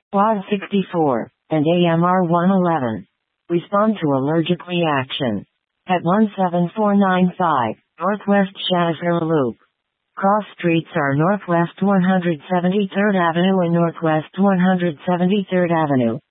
Quad 64, and AMR 111. Respond to allergic reaction. At 17495, Northwest Shazira Loop. Cross streets are Northwest 173rd Avenue and Northwest 173rd Avenue.